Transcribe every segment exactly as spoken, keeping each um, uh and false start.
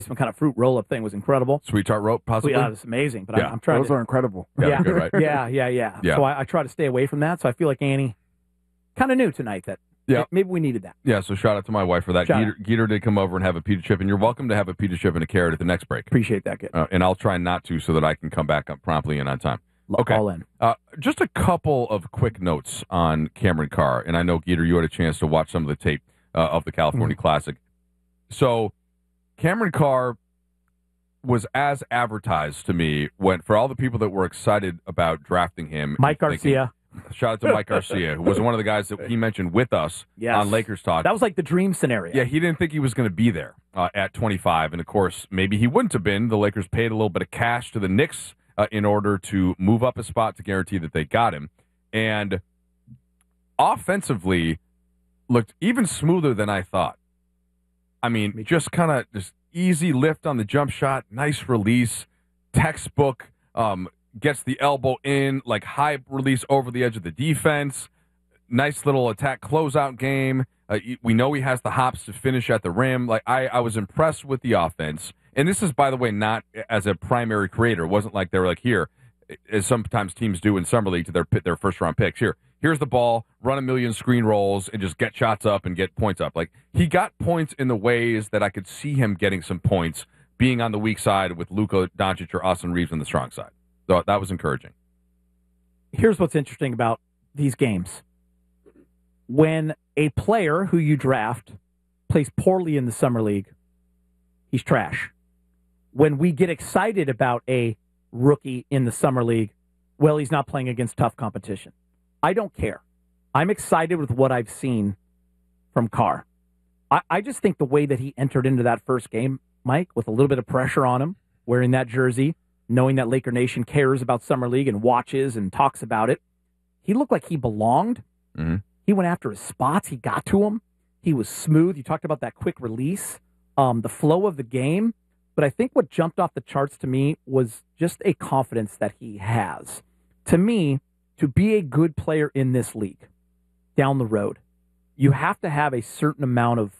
some kind of fruit roll-up thing was incredible. Sweet tart rope, possibly? Yeah, it's amazing. But yeah. I'm, I'm trying Those to, are incredible. Yeah, yeah, good, right? yeah, yeah, yeah. yeah. So I, I try to stay away from that. So I feel like Annie kind of knew tonight that yeah. maybe we needed that. Yeah, so shout out to my wife for that. Geeter, Geeter did come over and have a pita chip, and you're welcome to have a pita chip and a carrot at the next break. Appreciate that, kid. Uh, and I'll try not to so that I can come back up promptly and on time. Okay. All in. Uh, just a couple of quick notes on Cameron Carr, and I know, Geeter, you had a chance to watch some of the tape uh, of the California mm-hmm. Classic. So Cameron Carr was as advertised to me when for all the people that were excited about drafting him. Mike Garcia. Thinking, shout out to Mike Garcia, who was one of the guys that he mentioned with us yes. on Lakers Talk. That was like the dream scenario. Yeah, he didn't think he was going to be there uh, at twenty-five, and of course, maybe he wouldn't have been. The Lakers paid a little bit of cash to the Knicks uh, in order to move up a spot to guarantee that they got him. And offensively, looked even smoother than I thought. I mean, just kind of just easy lift on the jump shot, nice release, textbook, um, gets the elbow in, like high release over the edge of the defense, nice little attack closeout game. Uh, we know he has the hops to finish at the rim. Like I, I was impressed with the offense. And this is, by the way, not as a primary creator. It wasn't like they were like, here, as sometimes teams do in Summer League to their their first-round picks. Here, here's the ball, run a million screen rolls, and just get shots up and get points up. Like, he got points in the ways that I could see him getting some points, being on the weak side with Luka Doncic or Austin Reeves on the strong side. So that was encouraging. Here's what's interesting about these games. When a player who you draft plays poorly in the Summer League, he's trash. When we get excited about a rookie in the Summer League, well, he's not playing against tough competition. I don't care. I'm excited with what I've seen from Carr. I, I just think the way that he entered into that first game, Mike, with a little bit of pressure on him, wearing that jersey, knowing that Laker Nation cares about Summer League and watches and talks about it, he looked like he belonged. Mm-hmm. He went after his spots. He got to him. He was smooth. You talked about that quick release, um, the flow of the game. But I think what jumped off the charts to me was just a confidence that he has. To me, to be a good player in this league down the road, you have to have a certain amount of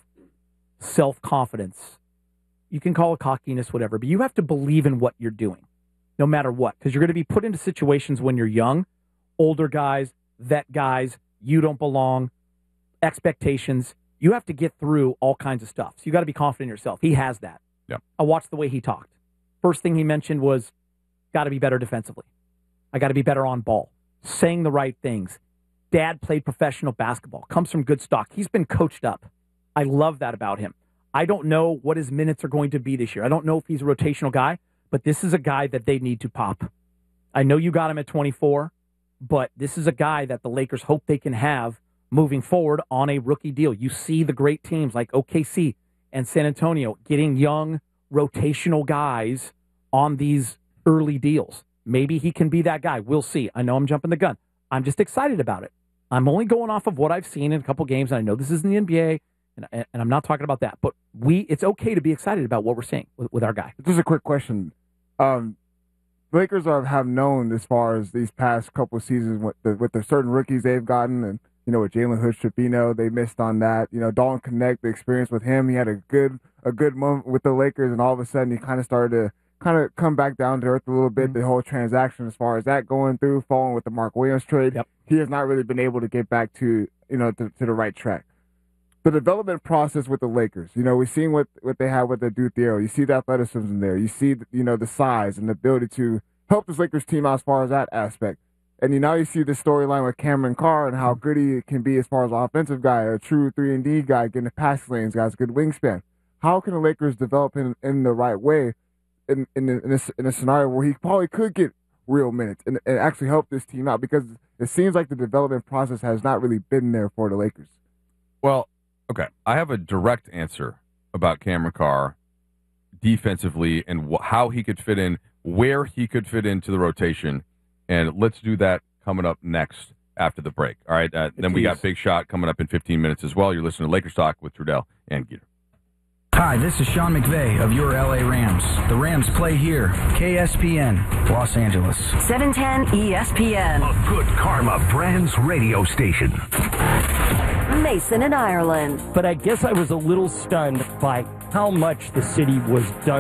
self-confidence. You can call it cockiness, whatever, but you have to believe in what you're doing, no matter what, because you're going to be put into situations when you're young, older guys, vet guys, you don't belong, expectations. You have to get through all kinds of stuff. So you got to be confident in yourself. He has that. Yeah. I watched the way he talked. First thing he mentioned was, got to be better defensively. I got to be better on ball. Saying the right things. Dad played professional basketball. Comes from good stock. He's been coached up. I love that about him. I don't know what his minutes are going to be this year. I don't know if he's a rotational guy, but this is a guy that they need to pop. I know you got him at twenty-four, but this is a guy that the Lakers hope they can have moving forward on a rookie deal. You see the great teams like O K C and San Antonio getting young rotational guys on these early deals. Maybe he can be that guy. We'll see. I know I'm jumping the gun. I'm just excited about it. I'm only going off of what I've seen in a couple games, and I know this isn't the N B A, and, and I'm not talking about that. But we, it's okay to be excited about what we're seeing with, with our guy. Just a quick question. Um, Lakers are, have known as far as these past couple of seasons with the, with the certain rookies they've gotten, and you know, with Jalen Hood-Schifino, they missed on that. You know, Dalton Connect, the experience with him, he had a good a good month with the Lakers, and all of a sudden he kind of started to kind of come back down to earth a little bit. Mm-hmm. The whole transaction, as far as that going through, following with the Mark Williams trade, yep. he has not really been able to get back to you know to, to the right track. The development process with the Lakers, you know, we've seen what, what they have with the Duke Theory. You see the athleticism there. You see, the, you know, the size and the ability to help this Lakers team out as far as that aspect. And you now you see the storyline with Cameron Carr and how good he can be as far as an offensive guy, a true three and D guy, getting the pass lanes, guys, good wingspan. How can the Lakers develop him in the right way in in, in, a, in a scenario where he probably could get real minutes and, and actually help this team out? Because it seems like the development process has not really been there for the Lakers. Well, okay, I have a direct answer about Cameron Carr defensively and wh- how he could fit in, where he could fit into the rotation. And let's do that coming up next after the break. All right. Uh, then we got Big Shot coming up in fifteen minutes as well. You're listening to Lakers Talk with Trudell and Geeter. Hi, this is Sean McVay of your L A Rams. The Rams play here. K S P N, Los Angeles. seven ten E S P N. A good Karma Brands radio station. Mason in Ireland. But I guess I was a little stunned by how much the city was dug